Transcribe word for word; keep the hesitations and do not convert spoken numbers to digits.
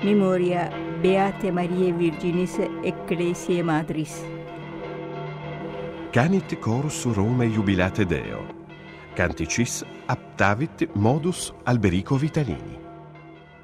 Memoria Beate Mariae Virginis Ecclesiae Matris. Canit chorus Rome jubilate Deo. Canticis aptavit modus Alberico Vitalini.